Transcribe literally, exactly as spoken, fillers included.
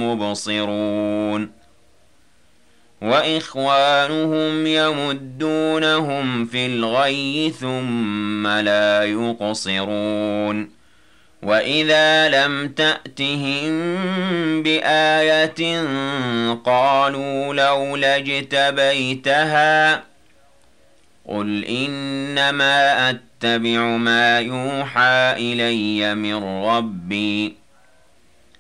مبصرون وإخوانهم يمدونهم في الغي ثم لا يقصرون وإذا لم تأتهم بآية قالوا لولا اجتبيتها قل إنما أتبع ما يوحى إلي من ربي